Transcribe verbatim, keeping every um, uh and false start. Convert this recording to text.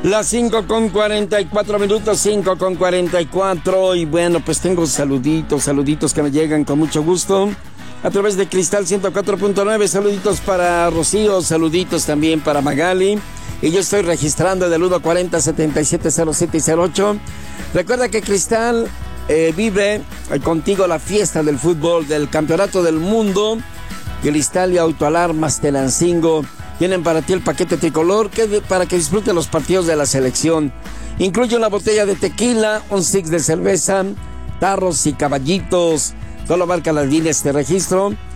Las cinco con cuarenta y cuatro minutos, cinco con cuarenta y cuatro. Y bueno, pues tengo saluditos, saluditos que me llegan con mucho gusto a través de Cristal ciento cuatro punto nueve. Saluditos para Rocío, saluditos también para Magali. Y yo estoy registrando del uno cuarenta, setenta y siete, cero siete y cero ocho. Recuerda que Cristal eh, vive eh, contigo la fiesta del fútbol, del campeonato del mundo. Cristal y Autoalarmas Tenancingo tienen para ti el paquete tricolor que de, para que disfruten los partidos de la selección. Incluye una botella de tequila, un six de cerveza, tarros y caballitos. Solo marca las líneas de registro